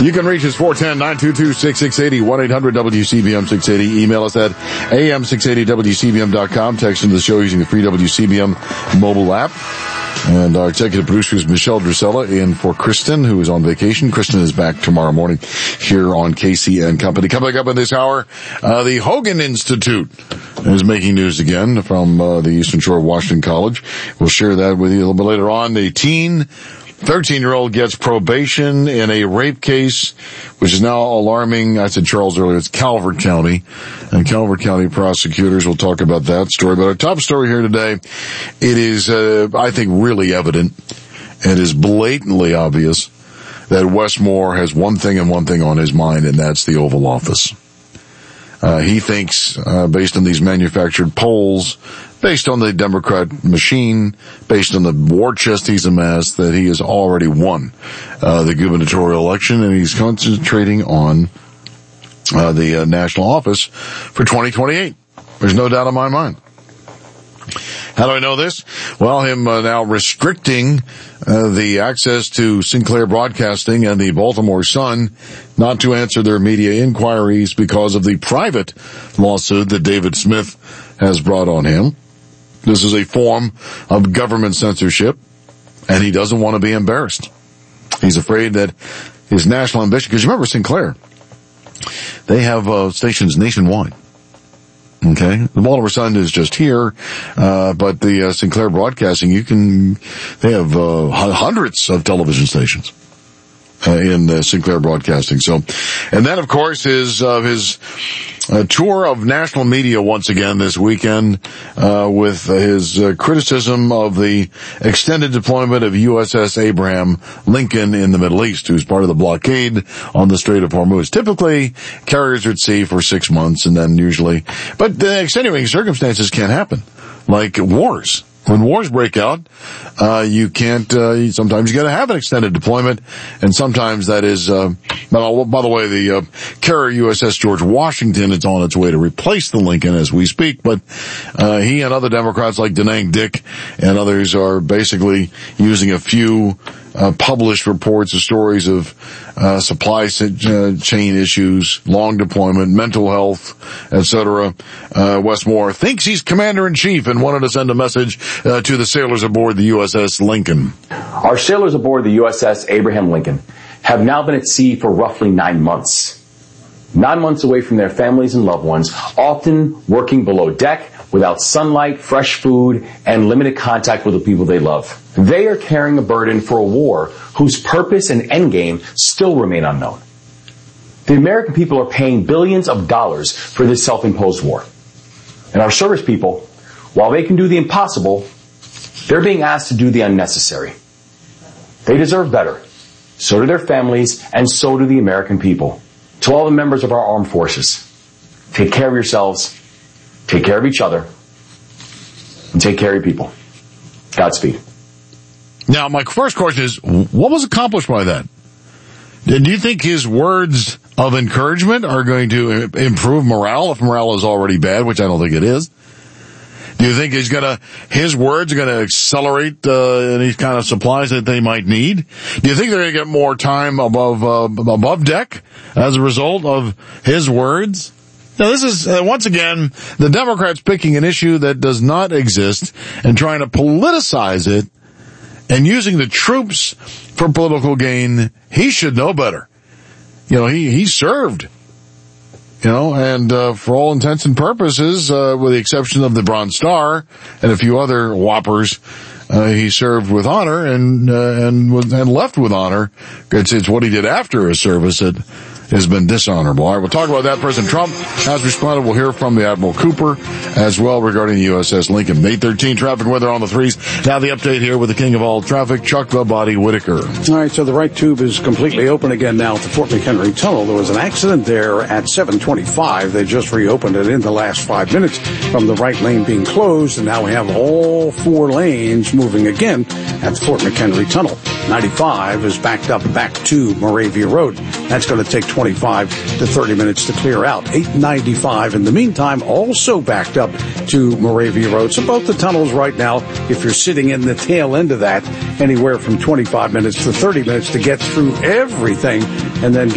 You can reach us 410-922-6680, 1-800-WCBM-680. Email us at am680wcbm.com. Text into the show using the free WCBM mobile app. And our executive producer is Michelle Drusella in for Kristen, who is on vacation. Kristen is back tomorrow morning here on KC and Company. Coming up in this hour, the Hogan Institute is making news again from the Eastern Shore of Washington College. We'll share that with you a little bit later on. The 13-year-old gets probation in a rape case, which is now alarming. I said Charles earlier, it's Calvert County. And Calvert County prosecutors will talk about that story. But our top story here today, it is, I think, really evident. It is blatantly obvious that Wes Moore has one thing and one thing on his mind, and that's the Oval Office. He thinks, based on these manufactured polls, based on the Democrat machine, based on the war chest he's amassed, that he has already won the gubernatorial election, and he's concentrating on the national office for 2028. There's no doubt in my mind. How do I know this? Well, him now restricting the access to Sinclair Broadcasting and the Baltimore Sun not to answer their media inquiries because of the private lawsuit that David Smith has brought on him. This is a form of government censorship, and he doesn't want to be embarrassed. He's afraid that his national ambition, because you remember Sinclair, they have stations nationwide. Okay, the Baltimore Sun is just here, but the Sinclair Broadcasting, they have hundreds of television stations in Sinclair Broadcasting. So, and then of course his tour of national media once again this weekend, with his criticism of the extended deployment of USS Abraham Lincoln in the Middle East, who's part of the blockade on the Strait of Hormuz. Typically, carriers are at sea for 6 months and then usually, but the extenuating circumstances can happen, like wars. When wars break out, you can't, sometimes you gotta have an extended deployment, and sometimes that is, by the way, the carrier USS George Washington is on its way to replace the Lincoln as we speak, but he and other Democrats like Da Nang Dick and others are basically using a few published reports of stories of supply chain issues, long deployment, mental health, etc. Wes Moore thinks he's commander-in-chief and wanted to send a message to the sailors aboard the USS Lincoln. Our sailors aboard the USS Abraham Lincoln have now been at sea for roughly 9 months. 9 months away from their families and loved ones, often working below deck, without sunlight, fresh food, and limited contact with the people they love. They are carrying a burden for a war whose purpose and endgame still remain unknown. The American people are paying billions of dollars for this self-imposed war. And our service people, while they can do the impossible, they're being asked to do the unnecessary. They deserve better. So do their families, and so do the American people. To all the members of our armed forces, take care of yourselves, take care of each other, and take care of your people. Godspeed. Now, my first question is, what was accomplished by that? Do you think his words of encouragement are going to improve morale, if morale is already bad, which I don't think it is? Do you think his words are gonna accelerate any kind of supplies that they might need? Do you think they're gonna get more time above deck as a result of his words? Now, this is, once again, the Democrats picking an issue that does not exist and trying to politicize it and using the troops for political gain. He should know better. He served, and for all intents and purposes, with the exception of the Bronze Star and a few other whoppers, he served with honor and left with honor. It's what he did after his service that has been dishonorable. All right, we'll talk about that. President Trump has responded. We'll hear from the Admiral Cooper as well regarding the USS Lincoln. 8:13 traffic weather on the threes. Now the update here with the king of all traffic, Chuck the Body Whitaker. All right, so the right tube is completely open again now at the Fort McHenry Tunnel. There was an accident there at 7:25. They just reopened it in the last 5 minutes from the right lane being closed, and now we have all 4 lanes moving again at the Fort McHenry Tunnel. 95 is backed up back to Moravia Road. That's going to take 25 to 30 minutes to clear out. 895 in the meantime also backed up to Moravia Road. So both the tunnels right now, if you're sitting in the tail end of that, anywhere from 25 minutes to 30 minutes to get through everything and then